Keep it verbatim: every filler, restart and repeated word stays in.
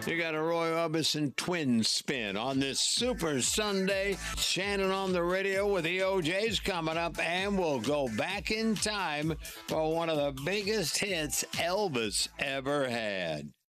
You got a Roy Orbison twin spin on this Super Sunday. Shannon on the radio with the O Js coming up, and we'll go back in time for one of the biggest hits Elvis ever had.